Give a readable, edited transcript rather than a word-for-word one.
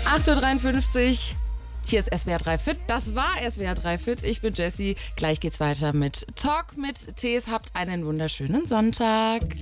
8:53 Uhr. Hier ist SWR 3 Fit. Das war SWR 3 Fit. Ich bin Jessie. Gleich geht's weiter mit Talk mit Tees. Habt einen wunderschönen Sonntag.